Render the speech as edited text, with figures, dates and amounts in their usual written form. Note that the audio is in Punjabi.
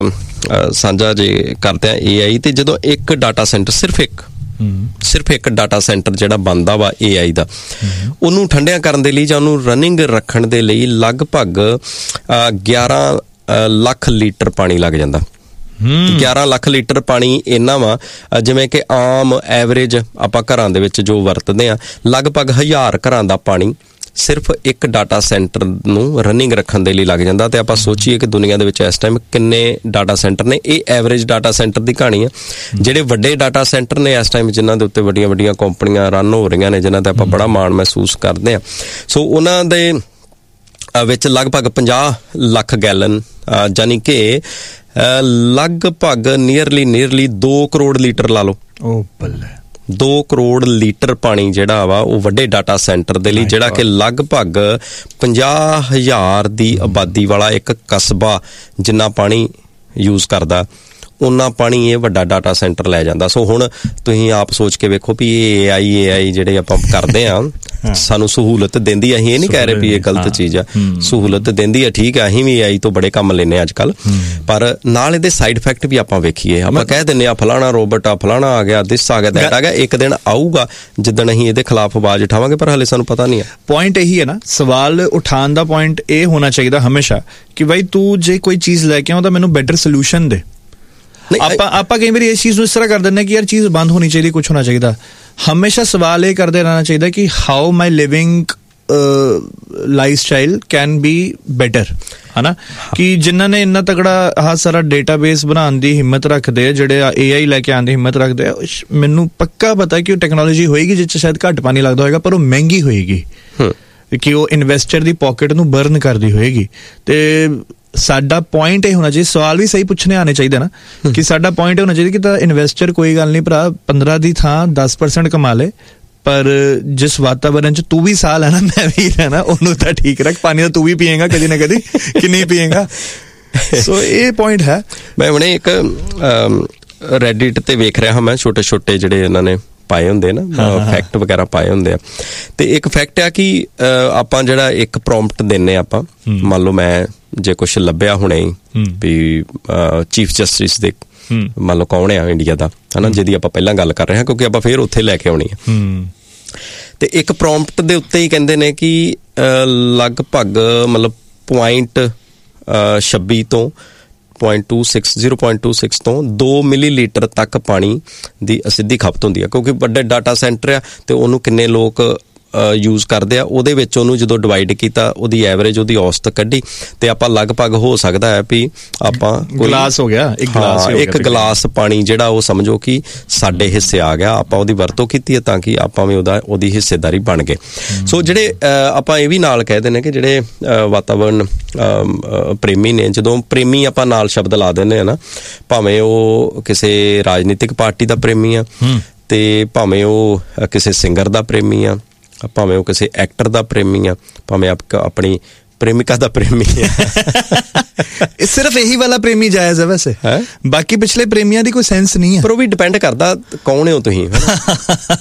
ਸਾਂਝਾ ਜੇ ਕਰਦੇ ਹਾਂ AI ਤੇ ਜਦੋਂ ਇੱਕ ਡਾਟਾ ਸੈਂਟਰ ਸਿਰਫ ਇੱਕ ਡਾਟਾ ਸੈਂਟਰ ਜਿਹੜਾ ਬਣਦਾ ਵਾ AI ਦਾ, ਉਹਨੂੰ ਠੰਡਿਆਂ ਕਰਨ ਦੇ ਲਈ ਜਾਂ ਉਹਨੂੰ ਰਨਿੰਗ ਰੱਖਣ ਦੇ ਲਈ ਲਗਭਗ 11 ਲੱਖ ਲੀਟਰ ਪਾਣੀ ਲੱਗ ਜਾਂਦਾ। 11 ਲੱਖ ਲੀਟਰ ਪਾਣੀ ਇੰਨਾ ਵਾ ਜਿਵੇਂ ਕਿ ਆਮ ਐਵਰੇਜ ਆਪਾਂ ਘਰਾਂ ਦੇ ਵਿੱਚ ਜੋ ਵਰਤਦੇ ਹਾਂ, ਲਗਭਗ 1000 ਘਰਾਂ ਦਾ ਪਾਣੀ ਸਿਰਫ ਇੱਕ ਡਾਟਾ ਸੈਂਟਰ ਨੂੰ ਰਨਿੰਗ ਰੱਖਣ ਦੇ ਲਈ ਲੱਗ ਜਾਂਦਾ। ਤੇ ਆਪਾਂ ਸੋਚੀਏ ਕਿ ਦੁਨੀਆ ਦੇ ਵਿੱਚ ਇਸ ਟਾਈਮ ਕਿੰਨੇ ਡਾਟਾ ਸੈਂਟਰ ਨੇ। ਇਹ ਐਵਰੇਜ ਡਾਟਾ ਸੈਂਟਰ ਦੀ ਕਹਾਣੀ ਆ। ਜਿਹੜੇ ਵੱਡੇ ਡਾਟਾ ਸੈਂਟਰ ਨੇ ਇਸ ਟਾਈਮ ਜਿਨ੍ਹਾਂ ਦੇ ਉੱਤੇ ਵੱਡੀਆਂ ਵੱਡੀਆਂ ਕੰਪਨੀਆਂ ਰਨ ਹੋ ਰਹੀਆਂ ਨੇ, ਜਿਨ੍ਹਾਂ ਤੇ ਆਪਾਂ ਬੜਾ ਮਾਣ ਮਹਿਸੂਸ ਕਰਦੇ ਹਾਂ, ਸੋ ਉਹਨਾਂ ਦੇ ਵਿੱਚ ਲਗਭਗ 50 ਲੱਖ ਗੈਲਨ ਜਾਨੀ ਕਿ ਲਗਭਗ ਨੀਅਰਲੀ 2 ਕਰੋੜ ਲੀਟਰ ਲਾ ਲਓ। ਉਹ ਬੱਲੇ 2 ਕਰੋੜ ਲੀਟਰ ਪਾਣੀ ਜਿਹੜਾ ਵਾ ਉਹ ਵੱਡੇ ਡਾਟਾ ਸੈਂਟਰ ਦੇ ਲਈ, ਜਿਹੜਾ ਕਿ ਲਗਭਗ 50,000 ਦੀ ਆਬਾਦੀ ਵਾਲਾ ਇੱਕ ਕਸਬਾ ਜਿੰਨਾ ਪਾਣੀ ਯੂਜ਼ ਕਰਦਾ, ਉਹਨਾਂ ਪਾਣੀ ਇਹ ਵੱਡਾ ਡਾਟਾ ਸੈਂਟਰ ਲੈ ਜਾਂਦਾ। ਸੋ ਹੁਣ ਤੁਸੀਂ ਆਪ ਸੋਚ ਕੇ ਵੇਖੋ ਵੀ ਇਹ AI ਜਿਹੜੇ ਆਪਾਂ ਕਰਦੇ ਆ, ਸਾਨੂੰ ਸਹੂਲਤ ਦਿੰਦੀ। ਅਸੀਂ ਇਹ ਨਹੀਂ ਕਹਿ ਰਹੇ ਵੀ ਇਹ ਗਲਤ ਚੀਜ਼ ਆ, ਸਹੂਲਤ ਦਿੰਦੀ ਆ, ਠੀਕ ਆ। ਅਸੀਂ ਵੀ AI ਤੋਂ ਬੜੇ ਕੰਮ ਲੈਨੇ ਅੱਜ ਕੱਲ, ਪਰ ਨਾਲ ਇਹਦੇ ਸਾਈਡ ਇਫੈਕਟ ਵੀ ਆਪਾਂ ਵੇਖੀਏ। ਆਪਾਂ ਕਹਿ ਦਿੰਦੇ ਆ ਫਲਾਣਾ ਰੋਬੋਟ ਆ, ਫਲਾਣਾ ਆ ਗਿਆ, ਦਿਸ ਆ ਗਿਆ, ਦੈਟ ਆ ਗਿਆ। ਇੱਕ ਦਿਨ ਆਊਗਾ ਜਿੱਦਣ ਅਸੀਂ ਇਹਦੇ ਖਿਲਾਫ ਆਵਾਜ਼ ਉਠਾਵਾਂਗੇ, ਪਰ ਹਾਲੇ ਸਾਨੂੰ ਪਤਾ ਨਹੀਂ ਆ। ਪੁਆਇੰਟ ਇਹੀ ਹੈ ਨਾ, ਸਵਾਲ ਉਠਾਉਣ ਦਾ ਪੁਆਇੰਟ ਇਹ ਹੋਣਾ ਚਾਹੀਦਾ ਹਮੇਸ਼ਾ ਕਿ ਬਾਈ ਤੂੰ ਜੇ ਕੋਈ ਚੀਜ਼ ਲੈ ਕੇ ਆਉਂ ਤਾਂ ਮੈਨੂੰ ਬੈਟਰ ਸੋਲੂਸ਼ਨ ਦੇ। ਆਪਾਂ ਕਈ ਵਾਰੀ ਇਸ ਚੀਜ਼ ਨੂੰ ਇਸ ਤਰ੍ਹਾਂ ਕਰ ਦਿੰਦੇ ਕਿ ਯਾਰ ਚੀਜ਼ ਬੰਦ ਹੋਣੀ ਚਾਹੀਦੀ, ਕੁਛ ਹੋਣਾ ਚਾਹੀਦਾ। ਹਮੇਸ਼ਾ ਸਵਾਲ ਇਹ ਕਰਦੇ ਰਹਿਣਾ ਚਾਹੀਦਾ ਕਿ how my living life style can be better, ਹਨਾ। ਕਿ ਜਿਨ੍ਹਾਂ ਨੇ ਇੰਨਾ ਤਗੜਾ ਆਹ ਸਾਰਾ ਡੇਟਾਬੇਸ ਬਣਾਉਣ ਦੀ ਹਿੰਮਤ ਰੱਖਦੇ ਆ, ਜਿਹੜੇ AI ਲੈ ਕੇ ਆਉਣ ਦੀ ਹਿੰਮਤ ਰੱਖਦੇ ਆ, ਮੈਨੂੰ ਪੱਕਾ ਪਤਾ ਕਿ ਉਹ ਟੈਕਨੋਲੋਜੀ ਹੋਏਗੀ ਜਿਸ 'ਚ ਸ਼ਾਇਦ ਘੱਟ ਪਾਣੀ ਲੱਗਦਾ ਹੋਏਗਾ, ਪਰ ਉਹ ਮਹਿੰਗੀ ਹੋਏਗੀ ਕਿ ਉਹ ਇਨਵੈਸਟਰ ਦੀ ਪਾਕਟ ਨੂੰ ਬਰਨ ਕਰਦੀ ਹੋਏਗੀ। ਤੇ ਸਾਡਾ ਪੁਆਇੰਟ ਇਹ ਹੋਣਾ ਚਾਹੀਦਾ, ਸਵਾਲ ਵੀ ਸਹੀ ਪੁੱਛਣੇ ਆਉਣੇ ਚਾਹੀਦੇ ਨਾ, ਕਿ ਸਾਡਾ ਪੁਆਇੰਟ ਹੋਣਾ ਚਾਹੀਦਾ ਕਿ ਤਾਂ ਇਨਵੈਸਟਰ ਕੋਈ ਗੱਲ ਨਹੀਂ ਭਰਾ 15 ਦੀ ਥਾਂ 10% ਕਮਾ ਲੇ, ਪਰ ਜਿਸ ਵਾਤਾਵਰਨ 'ਚ ਤੂੰ ਵੀ ਸਾਹ ਲੈਣਾ ਮੈਂ ਵੀ ਲੈਣਾ, ਉਹਨੂੰ ਤਾਂ ਠੀਕ ਰੱਖ। ਪਾਣੀ ਤਾਂ ਤੂੰ ਵੀ ਪੀਏਗਾ ਕਦੀ ਨਾ ਕਦੀ, ਕਿ ਨਹੀਂ ਪੀਏਗਾ। ਸੋ ਇਹ ਪੁਆਇੰਟ ਹੈ। ਮੈਂ ਹੁਣੇ ਇੱਕ ਰੈਡਿਟ ਤੇ ਵੇਖ ਰਿਹਾ ਹਾਂ, ਮੈਂ ਛੋਟੇ ਛੋਟੇ ਜਿਹੜੇ ਇਹਨਾਂ ਨੇ ਪਾਏ ਹੁੰਦੇ ਨਾ ਫੈਕਟ ਵਗੈਰਾ ਪਾਏ ਹੁੰਦੇ ਆ। ਤੇ ਇੱਕ ਫੈਕਟ ਆ ਕਿ ਆਪਾਂ ਜਿਹੜਾ ਇੱਕ ਪ੍ਰੋਮਪਟ ਦਿੰਨੇ ਆਪਾਂ, ਮੰਨ ਲਓ ਮੈਂ ਜੇ ਕੁਛ ਲੱਭਿਆ ਹੁਣੇ ਵੀ ਚੀਫ ਜਸਟਿਸ ਦੇ ਮੰਨ ਲਓ ਕੌਣ ਆ ਇੰਡੀਆ ਦਾ, ਹਨਾ, ਜਿਹਦੀ ਆਪਾਂ ਪਹਿਲਾਂ ਗੱਲ ਕਰ ਰਹੇ ਹਾਂ, ਕਿਉਂਕਿ ਆਪਾਂ ਫੇਰ ਉੱਥੇ ਲੈ ਕੇ ਆਉਣੀ ਆ। ਤੇ ਇੱਕ ਪ੍ਰੋਮਪਟ ਦੇ ਉੱਤੇ ਹੀ ਕਹਿੰਦੇ ਨੇ ਕਿ ਲਗਭਗ ਮਤਲਬ 0.26 ਤੋਂ 0.26 ਤੋਂ 2 ਮਿਲੀਲੀਟਰ ਤੱਕ ਪਾਣੀ ਦੀ ਅਸਿੱਧੀ ਖਪਤ ਹੁੰਦੀ ਆ, ਕਿਉਂਕਿ ਵੱਡੇ ਡਾਟਾ ਸੈਂਟਰ ਆ ਤੇ ਉਹਨੂੰ ਕਿੰਨੇ ਲੋਕ ਯੂਜ਼ ਕਰਦੇ ਆ, ਉਹਦੇ ਵਿੱਚ ਉਹਨੂੰ ਜਦੋਂ ਡਿਵਾਈਡ ਕੀਤਾ, ਉਹਦੀ ਐਵਰੇਜ, ਉਹਦੀ ਔਸਤ ਕੱਢੀ, ਤੇ ਆਪਾਂ ਲਗਭਗ ਹੋ ਸਕਦਾ ਹੈ ਵੀ ਆਪਾਂ ਗਲਾਸ ਹੋ ਗਿਆ, ਇੱਕ ਗਲਾਸ ਪਾਣੀ ਜਿਹੜਾ ਉਹ ਸਮਝੋ ਕਿ ਸਾਡੇ ਹਿੱਸੇ ਆ ਗਿਆ, ਆਪਾਂ ਉਹਦੀ ਵਰਤੋਂ ਕੀਤੀ ਹੈ ਤਾਂ ਕਿ ਆਪਾਂ ਵੀ ਉਹਦੀ ਹਿੱਸੇਦਾਰੀ ਬਣ ਗਏ। ਸੋ ਜਿਹੜੇ ਆਪਾਂ ਇਹ ਵੀ ਨਾਲ ਕਹਿ ਦਿੰਦੇ ਕਿ ਜਿਹੜੇ ਵਾਤਾਵਰਨ ਪ੍ਰੇਮੀ ਨੇ, ਜਦੋਂ ਪ੍ਰੇਮੀ ਆਪਾਂ ਨਾਲ ਸ਼ਬਦ ਲਾ ਦਿੰਦੇ ਆ ਨਾ, ਭਾਵੇਂ ਉਹ ਕਿਸੇ ਰਾਜਨੀਤਿਕ ਪਾਰਟੀ ਦਾ ਪ੍ਰੇਮੀ ਆ, ਤੇ ਭਾਵੇਂ ਉਹ ਕਿਸੇ ਸਿੰਗਰ ਦਾ ਪ੍ਰੇਮੀ ਆ, ਭਾਵੇਂ ਉਹ ਕਿਸੇ ਐਕਟਰ ਦਾ ਪ੍ਰੇਮੀ ਆ, ਭਾਵੇਂ ਆਪਣੀ ਪ੍ਰੇਮਿਕਾ ਦਾ ਪ੍ਰੇਮੀ ਆ। ਸਿਰਫ ਇਹੀ ਵਾਲਾ ਪ੍ਰੇਮੀ ਜਾਇਜ਼ ਹੈ ਵੈਸੇ, ਬਾਕੀ ਪਿਛਲੇ ਪ੍ਰੇਮੀਆਂ ਦੀ ਕੋਈ ਸੈਂਸ ਨਹੀਂ ਹੈ। ਪਰ ਉਹ ਵੀ ਡਿਪੈਂਡ ਕਰਦਾ ਕੌਣ ਹੋ ਤੁਸੀਂ।